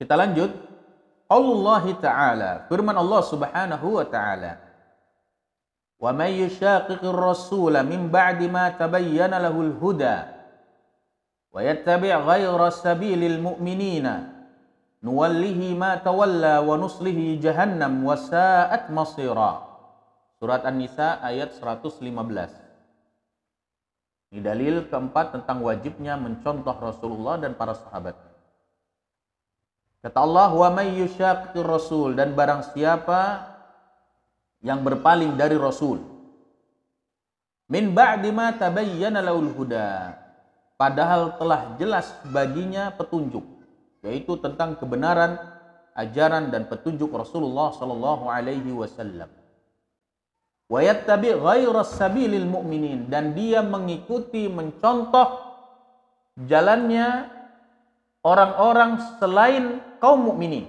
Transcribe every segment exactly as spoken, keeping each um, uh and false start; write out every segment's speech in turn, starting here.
Kita lanjut. Allah Ta'ala, firman Allah Subhanahu wa Ta'ala. Wa may yushaqiqir rasula min ba'di ma tabayyana lahul huda wa yattabi' ghayra sabilil mu'minina nuwallihi ma tawalla wa nuslihi jahannam wa sa'at masira. Surat An-Nisa ayat seratus lima belas. Ini dalil keempat tentang wajibnya mencontoh Rasulullah dan para sahabat. Kata Allah, wa may yushaqiqir rasul, dan barang siapa yang berpaling dari Rasul, min ba'di ma tabayyana lahul huda, padahal telah jelas baginya petunjuk, yaitu tentang kebenaran, ajaran dan petunjuk Rasulullah sallallahu alaihi wasallam. Wa yattabi' ghayra sabilil mu'minin, dan dia mengikuti, mencontoh jalannya orang-orang selain kaum mukminin.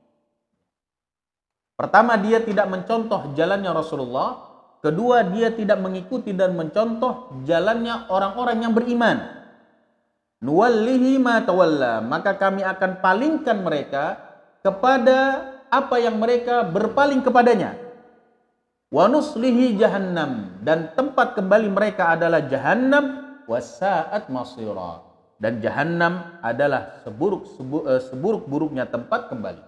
Pertama, dia tidak mencontoh jalannya Rasulullah. Kedua, dia tidak mengikuti dan mencontoh jalannya orang-orang yang beriman. Nuwallihi ma tawalla, maka kami akan palingkan mereka kepada apa yang mereka berpaling kepadanya. Wa nuslihi jahannam, dan tempat kembali mereka adalah jahannam. Wa sa'at masira, dan jahannam adalah seburuk seburuk-buruknya tempat kembali.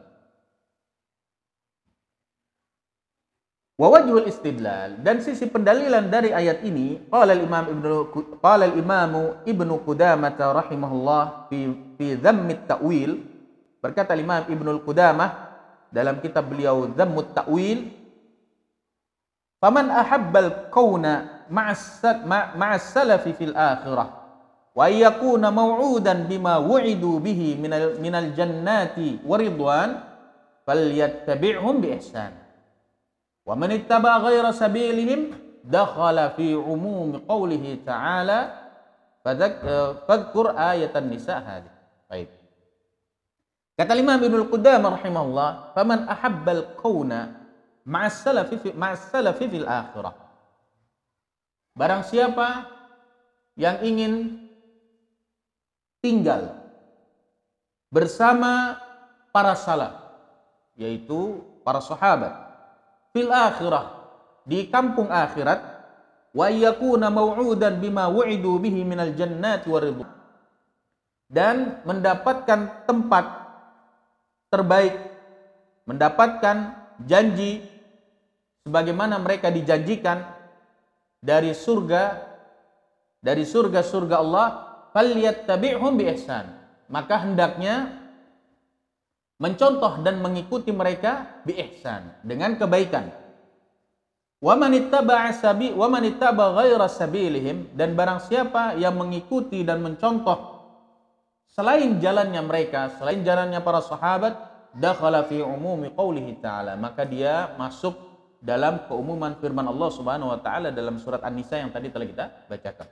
Wa wajhul istidlal, dan sisi pendalilan dari ayat ini, qala al-imam ibnu qala al-imam ibnu Qudamah rahimahullah fi fi dhamm at-ta'wil, berkata Imam Ibnu Qudamah dalam kitab beliau Dhamm at-Ta'wil, faman ahabbal kauna ma'as salafi fil akhirah wa yakuna maw'udan bima wu'idu bihi minal minal jannati wa ridwan falyattabi'hum bi ihsan wa man ittaba ghayra sabilihim dakhala fi umumi qawlihi ta'ala fadhkur ayatan nisa hadhihi. Baik. Kata Imam Ibnu Qudamah rahimahullah, faman ahabbal kauna ma'as salafi ma'as salafi fil akhirah, barang siapa yang ingin tinggal bersama para salaf, yaitu para sahabat, fil akhirah, di kampung akhirat, wa yakuna maw'udan bima wu'idu bihi minal jannati waridwan, dan mendapatkan tempat terbaik, mendapatkan janji sebagaimana mereka dijanjikan dari surga, dari surga-surga Allah, falyattabi'hum bi ihsan, maka hendaknya mencontoh dan mengikuti mereka bi ihsan, dengan kebaikan. Wa man ittaba'a sabi wa man ittaba ghaira sabilihim, dan barang siapa yang mengikuti dan mencontoh selain jalannya mereka, selain jalannya para sahabat, dakhala fi umumi qaulihi ta'ala, maka dia masuk dalam keumuman firman Allah Subhanahu wa taala dalam surat An-Nisa yang tadi telah kita bacakan.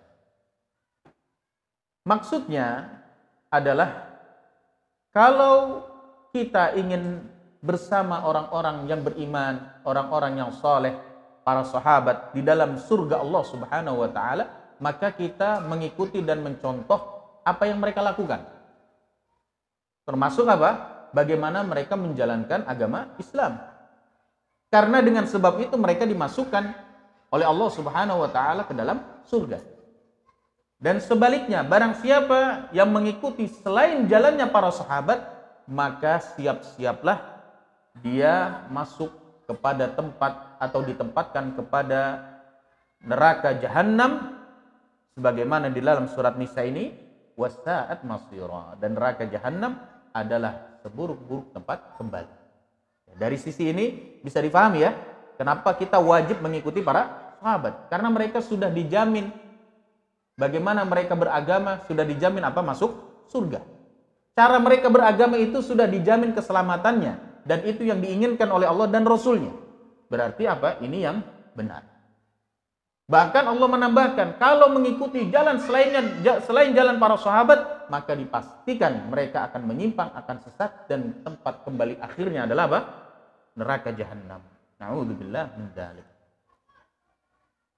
Maksudnya adalah, kalau kita ingin bersama orang-orang yang beriman, orang-orang yang saleh, para sahabat di dalam surga Allah Subhanahu wa taala, maka kita mengikuti dan mencontoh apa yang mereka lakukan. Termasuk apa? Bagaimana mereka menjalankan agama Islam. Karena dengan sebab itu mereka dimasukkan oleh Allah Subhanahu wa taala ke dalam surga. Dan sebaliknya, barang siapa yang mengikuti selain jalannya para sahabat, maka siap-siaplah dia masuk kepada tempat atau ditempatkan kepada neraka jahannam, sebagaimana di dalam surat Nisa ini, wasa'at masira, dan neraka jahannam adalah seburuk-buruk tempat kembali. Dari sisi ini bisa difahami ya, kenapa kita wajib mengikuti para sahabat, karena mereka sudah dijamin bagaimana mereka beragama, sudah dijamin apa? Masuk surga. Cara mereka beragama itu sudah dijamin keselamatannya, dan itu yang diinginkan oleh Allah dan Rasulnya. Berarti apa? Ini yang benar. Bahkan Allah menambahkan, kalau mengikuti jalan selainnya, selain jalan para sahabat, maka dipastikan mereka akan menyimpang, akan sesat, dan tempat kembali akhirnya adalah apa? Neraka jahannam. Na'udzubillah min dzalik.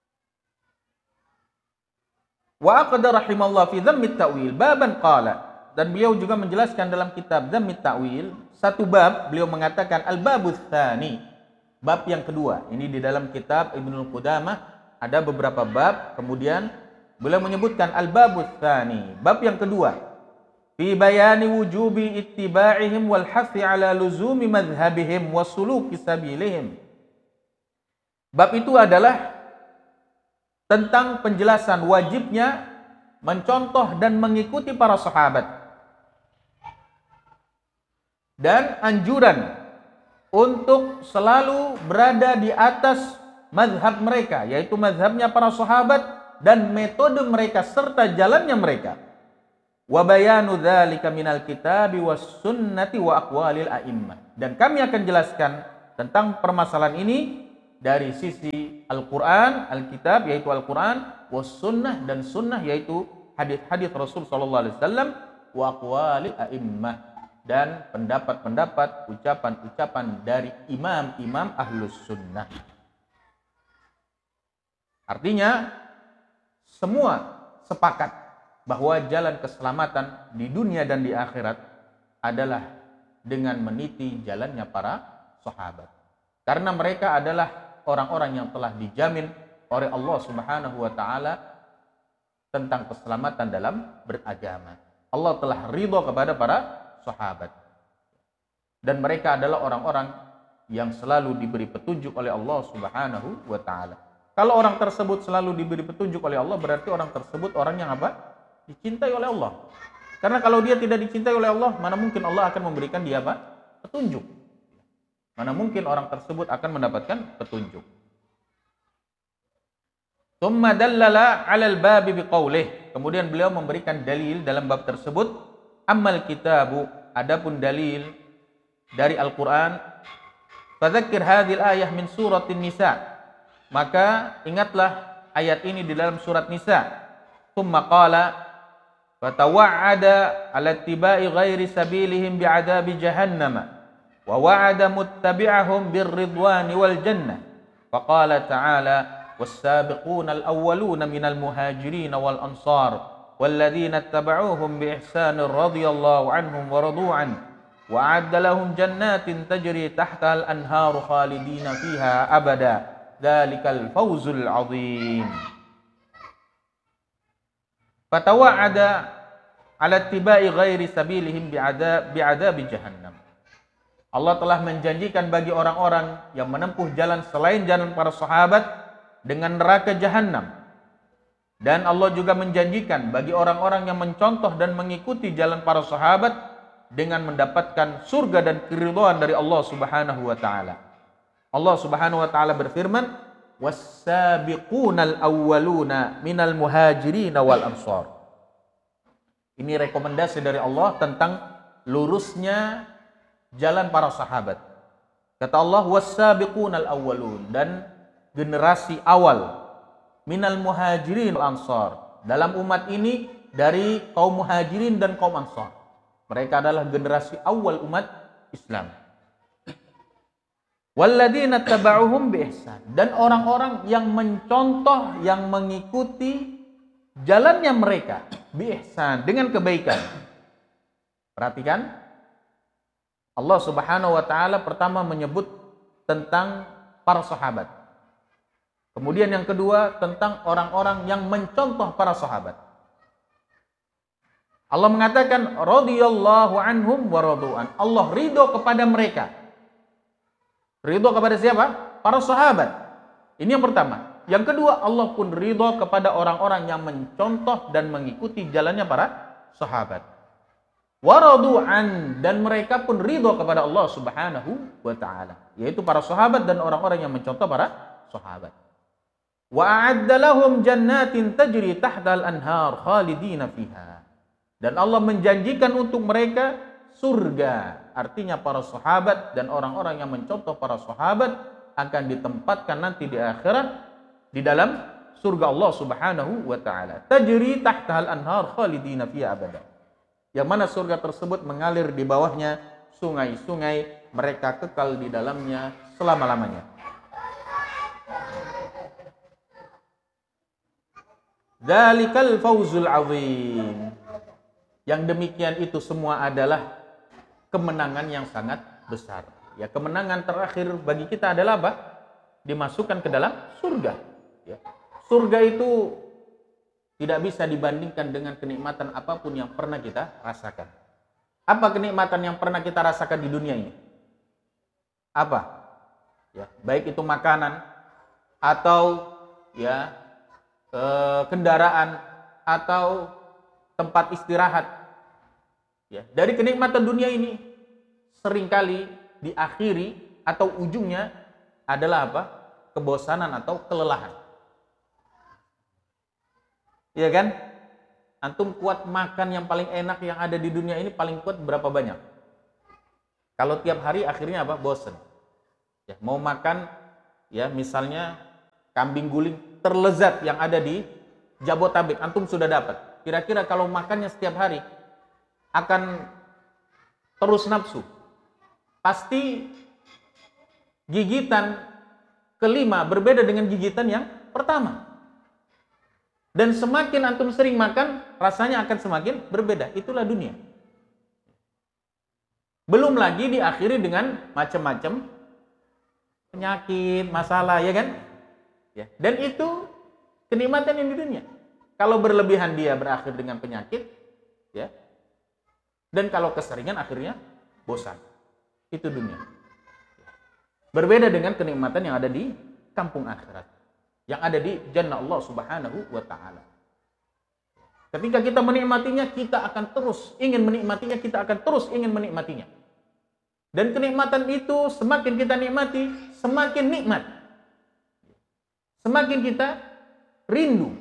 Wa aqad rahimallahu fi dhamm at-ta'wil baban qala dan beliau juga menjelaskan dalam kitab Dhammit Ta'wil, satu bab beliau mengatakan al-babus tsani, bab yang kedua. Ini di dalam kitab Ibnul Qudamah ada beberapa bab, kemudian beliau menyebutkan al-babus tsani, bab yang kedua, fi bayani wujubi ittiba'ihim wal hathi ala luzumi madhhabihim wa suluki sabilihim. Bab itu adalah tentang penjelasan wajibnya mencontoh dan mengikuti para sahabat, dan anjuran untuk selalu berada di atas mazhab mereka, yaitu mazhabnya para sahabat dan metode mereka serta jalannya mereka. Wa bayanu dzalika minal kitabi was sunnati wa aqwalil a'immah. Dan kami akan jelaskan tentang permasalahan ini dari sisi Al-Quran, Al-Kitab yaitu Al-Quran, was sunnah dan sunnah yaitu hadis-hadis Rasul sallallahu alaihi wasallam, wa aqwalil a'immah dan pendapat-pendapat, ucapan-ucapan dari imam-imam ahlus sunnah. Artinya semua sepakat bahwa jalan keselamatan di dunia dan di akhirat adalah dengan meniti jalannya para sahabat. Karena mereka adalah orang-orang yang telah dijamin oleh Allah Subhanahu wa taala tentang keselamatan dalam beragama. Allah telah ridho kepada para sahabat. Dan mereka adalah orang-orang yang selalu diberi petunjuk oleh Allah Subhanahu wa taala. Kalau orang tersebut selalu diberi petunjuk oleh Allah, berarti orang tersebut orang yang apa? Dicintai oleh Allah. Karena kalau dia tidak dicintai oleh Allah, mana mungkin Allah akan memberikan dia apa? Petunjuk. Mana mungkin orang tersebut akan mendapatkan petunjuk. Tsumma dallala 'alal babi biqaulih. Kemudian beliau memberikan dalil dalam bab tersebut. Ammal kitabu, adapun dalil dari Al-Qur'an, fadzakir hadhil ayah min suratin Nisa. Maka ingatlah ayat ini di dalam surat Nisa. Tsumma qala fatawa'ada 'ala ittiba'i ghairi sabilihim bi'adabi jahannam. Wa wa'ada muttabi'ahum birridwani wal jannah. Faqala ta'ala was-sabiquna al-awwaluna minal muhajirin wal ansar walladzina ittaba'uuhum bi ihsanin radhiyallahu anhum wa radu an wa a'adda lahum jannatin tajri tahtaha al-anharu khalidina fiha abada dzalikal fawzul 'adzim. Fatawa'ada 'ala ittiba'i ghairi sabilihim bi'adab bi'adabi jahannam. Allah telah menjanjikan bagi orang-orang yang menempuh jalan selain jalan para sahabat dengan neraka jahanam. Dan Allah juga menjanjikan bagi orang-orang yang mencontoh dan mengikuti jalan para sahabat dengan mendapatkan surga dan keridhaan dari Allah Subhanahu wa taala. Allah Subhanahu wa taala berfirman, "Was-sabiqunal awwaluna minal muhajirin wal ansar." Ini rekomendasi dari Allah tentang lurusnya jalan para sahabat. Kata Allah, was-sabiqunal awwalun, dan generasi awal minal muhajirin wal ansar, dalam umat ini dari kaum muhajirin dan kaum ansar. Mereka adalah generasi awal umat Islam. Walladzina taba'uhum bi ihsan, dan orang-orang yang mencontoh, yang mengikuti jalannya mereka bi ihsan, dengan kebaikan. Perhatikan, Allah Subhanahu wa taala pertama menyebut tentang para sahabat. Kemudian yang kedua tentang orang-orang yang mencontoh para sahabat. Allah mengatakan radhiyallahu anhum wa radu'an. Allah ridho kepada mereka. Ridho kepada siapa? Para sahabat. Ini yang pertama. Yang kedua, Allah pun ridho kepada orang-orang yang mencontoh dan mengikuti jalannya para sahabat. Waradu'an, dan mereka pun ridho kepada Allah Subhanahu wa taala, yaitu para sahabat dan orang-orang yang mencontoh para sahabat. Wa a'adda lahum jannatin tajri tahtal anhar khalidina fiha, dan Allah menjanjikan untuk mereka surga. Artinya para sahabat dan orang-orang yang mencontoh para sahabat akan ditempatkan nanti di akhirat di dalam surga Allah Subhanahu wa taala. Tajri tahtal anhar khalidina fiha abada. Yang mana surga tersebut mengalir di bawahnya sungai-sungai, mereka kekal di dalamnya selama-lamanya. Dzalikal fawzul 'adzim. Yang demikian itu semua adalah kemenangan yang sangat besar. Ya, kemenangan terakhir bagi kita adalah apa? Dimasukkan ke dalam surga. Ya. Surga itu tidak bisa dibandingkan dengan kenikmatan apapun yang pernah kita rasakan. Apa kenikmatan yang pernah kita rasakan di dunia ini? Apa? Ya, baik itu makanan atau ya eh, kendaraan atau tempat istirahat. Ya, dari kenikmatan dunia ini seringkali diakhiri atau ujungnya adalah apa? Kebosanan atau kelelahan. Iya kan? Antum kuat makan yang paling enak yang ada di dunia ini paling kuat berapa banyak? Kalau tiap hari akhirnya apa? Bosan. Ya, mau makan ya misalnya kambing guling terlezat yang ada di Jabotabek, antum sudah dapat. Kira-kira kalau makannya setiap hari akan terus nafsu. Pasti gigitan kelima berbeda dengan gigitan yang pertama. Dan semakin antum sering makan, rasanya akan semakin berbeda. Itulah dunia. Belum lagi diakhiri dengan macam-macam penyakit, masalah, ya kan? Ya. Dan itu kenikmatan yang di dunia. Kalau berlebihan dia berakhir dengan penyakit, ya. Dan kalau keseringan akhirnya bosan. Itu dunia. Berbeda dengan kenikmatan yang ada di kampung akhirat, yang ada di jannah Allah Subhanahu wa taala. Ketika kita menikmatinya, kita akan terus ingin menikmatinya, kita akan terus ingin menikmatinya. Dan kenikmatan itu semakin kita nikmati, semakin nikmat. Semakin kita rindu.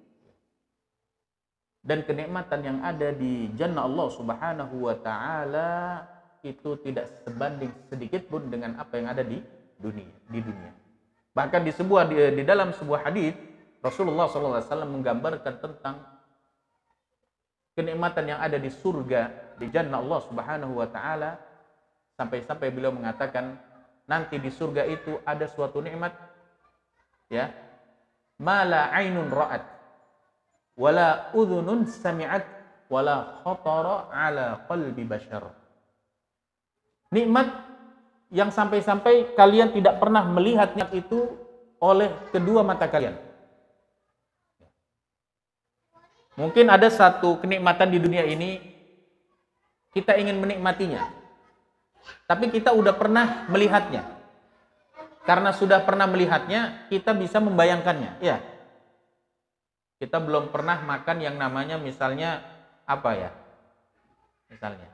Dan kenikmatan yang ada di jannah Allah Subhanahu wa taala itu tidak sebanding sedikit pun dengan apa yang ada di dunia, di dunia. Bahkan di sebuah di, di dalam sebuah hadis Rasulullah shallallahu alaihi wasallam menggambarkan tentang kenikmatan yang ada di surga, di jannah Allah Subhanahu wa taala, sampai-sampai beliau mengatakan nanti di surga itu ada suatu nikmat ya, mala ainun ra'at wala udhunun sami'at wala khatara ala qalbi bashar. Nikmat yang sampai-sampai kalian tidak pernah melihatnya itu oleh kedua mata kalian. Mungkin ada satu kenikmatan di dunia ini kita ingin menikmatinya, tapi kita udah pernah melihatnya. Karena sudah pernah melihatnya, kita bisa membayangkannya. Ya, kita belum pernah makan yang namanya misalnya apa ya? Misalnya,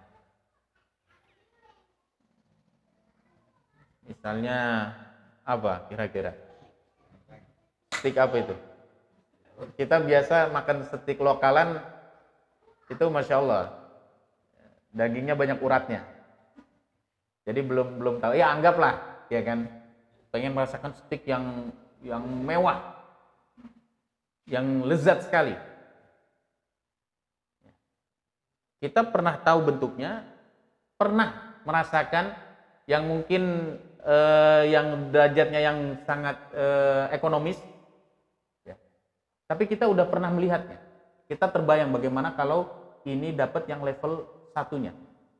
misalnya apa? Kira-kira steak apa itu? Kita biasa makan steak lokalan itu, masya Allah, dagingnya banyak uratnya. Jadi belum belum tahu. Ya anggaplah, ya kan, pengen merasakan steak yang yang mewah, yang lezat sekali. Kita pernah tahu bentuknya, pernah merasakan yang mungkin eh, yang derajatnya yang sangat eh, ekonomis, ya. Tapi kita udah pernah melihatnya. Kita terbayang bagaimana kalau ini dapat yang level satunya.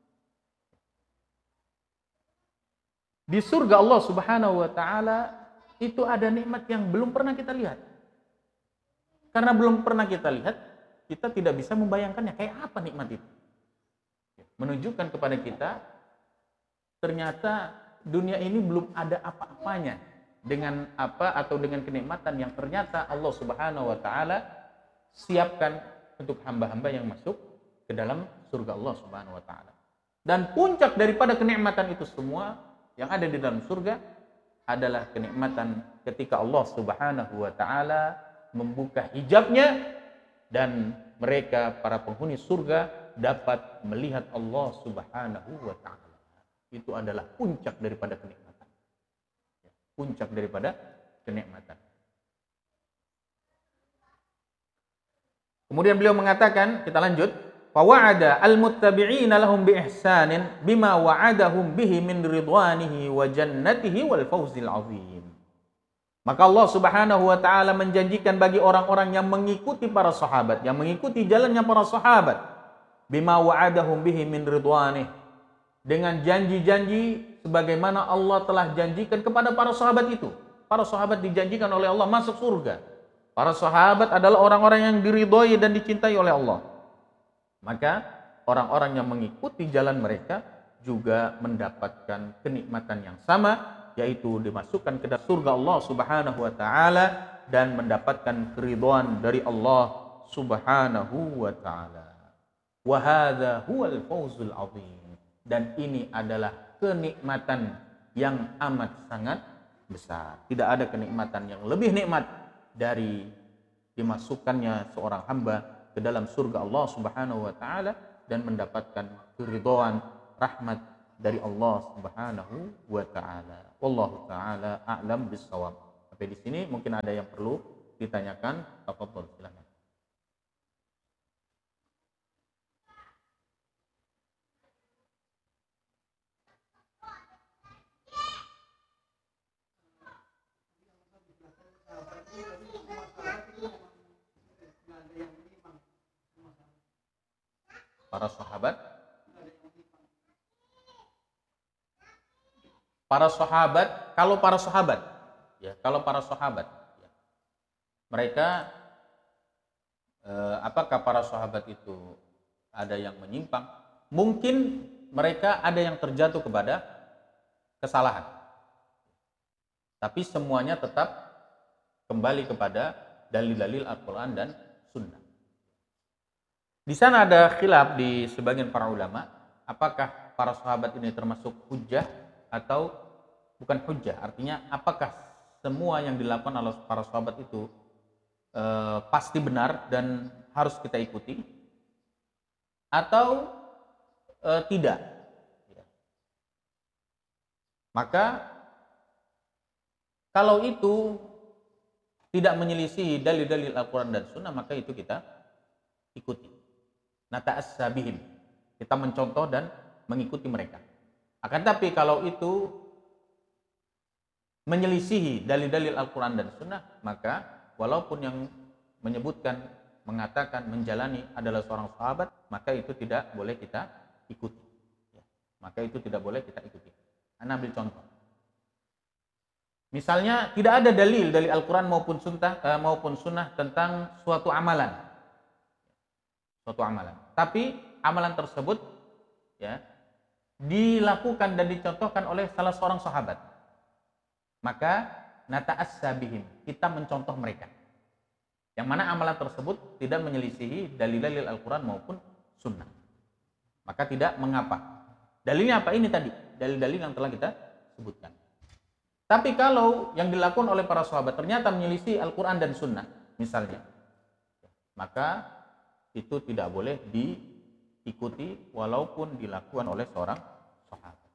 Di surga Allah Subhanahu wa taala itu ada nikmat yang belum pernah kita lihat. Karena belum pernah kita lihat, kita tidak bisa membayangkannya kayak apa nikmat itu. Menunjukkan kepada kita ternyata dunia ini belum ada apa-apanya dengan apa atau dengan kenikmatan yang ternyata Allah Subhanahu wa taala siapkan untuk hamba-hamba yang masuk ke dalam surga Allah Subhanahu wa taala. Dan puncak daripada kenikmatan itu semua yang ada di dalam surga adalah kenikmatan ketika Allah Subhanahu wa taala membuka hijabnya dan mereka para penghuni surga dapat melihat Allah Subhanahu wa taala. Itu adalah puncak daripada kenikmatan. Puncak daripada kenikmatan. Kemudian beliau mengatakan, kita lanjut, فَوَعَدَ الْمُتَّبِعِينَ لَهُمْ بِإِحْسَانٍ بِمَا وَعَدَهُمْ بِهِ مِنْ رِضْوَانِهِ وَجَنَّتِهِ وَالْفَوْزِ الْعَظِيمِ. Maka Allah Subhanahu wa taala menjanjikan bagi orang-orang yang mengikuti para sahabat, yang mengikuti jalannya para sahabat, bima wa'adahum bihi min ridwanih, dengan janji-janji sebagaimana Allah telah janjikan kepada para sahabat itu. Para sahabat dijanjikan oleh Allah masuk surga. Para sahabat adalah orang-orang yang diridhoi dan dicintai oleh Allah. Maka orang-orang yang mengikuti jalan mereka juga mendapatkan kenikmatan yang sama, yaitu dimasukkan ke dalam surga Allah Subhanahu wa taala dan mendapatkan keridhaan dari Allah Subhanahu wa taala. Wa hadza huwal fawzul azim. Dan ini adalah kenikmatan yang amat sangat besar. Tidak ada kenikmatan yang lebih nikmat dari dimasukkannya seorang hamba ke dalam surga Allah Subhanahu wa taala dan mendapatkan keridhaan, rahmat dari Allah Subhanahu wa taala. Wallahu taala a'lam bissawab. Sampai di sini mungkin ada yang perlu ditanyakan. Tafadhol, silakan. Para sahabat para sahabat kalau para sahabat ya kalau para sahabat ya, mereka eh, apakah para sahabat itu ada yang menyimpang? Mungkin mereka ada yang terjatuh kepada kesalahan, tapi semuanya tetap kembali kepada dalil-dalil Al-Quran dan Sunnah. Di sana ada khilaf di sebagian para ulama, apakah para sahabat ini termasuk hujjah atau bukan hujjah. Artinya apakah semua yang dilakukan oleh para sahabat itu e, pasti benar dan harus kita ikuti atau e, tidak. Maka kalau itu tidak menyelisih dalil-dalil Al-Quran dan Sunnah, maka itu kita ikuti. Nata'assa bihim, kita mencontoh dan mengikuti mereka. Akan tapi kalau itu menyelisihi dalil-dalil Al-Quran dan Sunnah, maka walaupun yang menyebutkan, mengatakan, menjalani adalah seorang sahabat, maka itu tidak boleh kita ikuti. Maka itu tidak boleh kita ikuti. Anda ambil contoh. Misalnya tidak ada dalil dari Al-Quran maupun Sunnah, eh, maupun Sunnah tentang suatu amalan, suatu amalan. Tapi amalan tersebut ya dilakukan dan dicontohkan oleh salah seorang sahabat. Maka nata'assa bihim, kita mencontoh mereka. Yang mana amalan tersebut tidak menyelisihi dalil-dalil Al-Quran maupun Sunnah. Maka tidak mengapa. Dalilnya apa? Ini tadi, dalil-dalil yang telah kita sebutkan. Tapi kalau yang dilakukan oleh para sahabat ternyata menyelisih Al-Quran dan Sunnah, misalnya, maka itu tidak boleh diikuti walaupun dilakukan oleh seorang sahabat.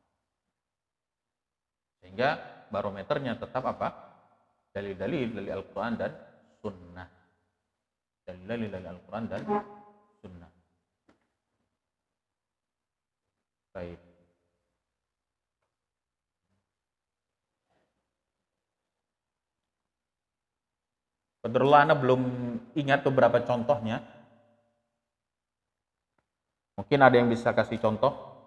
Sehingga barometernya tetap apa? Dalil-dalil dari Al-Quran dan Sunnah. Dalil-dalil dari Al-Quran dan Sunnah. Baik. Qadarullah, Anda belum ingat beberapa contohnya. Mungkin ada yang bisa kasih contoh.